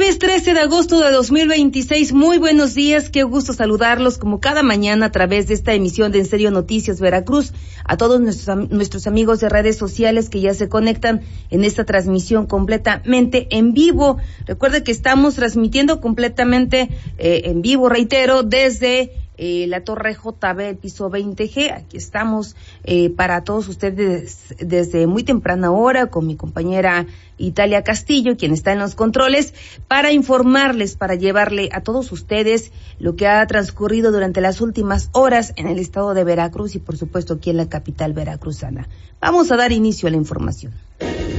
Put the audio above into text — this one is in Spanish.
Jueves 13 de agosto de 2026, muy buenos días, qué gusto saludarlos como cada mañana a través de esta emisión de En Serio Noticias Veracruz, a todos nuestros amigos de redes sociales que ya se conectan en esta transmisión completamente en vivo. Recuerden que estamos transmitiendo completamente en vivo, reitero, desde la Torre JB, el piso 20G. Aquí estamos para todos ustedes desde muy temprana hora con mi compañera Italia Castillo, quien está en los controles, para informarles, para llevarle a todos ustedes lo que ha transcurrido durante las últimas horas en el estado de Veracruz y por supuesto aquí en la capital veracruzana. Vamos a dar inicio a la información.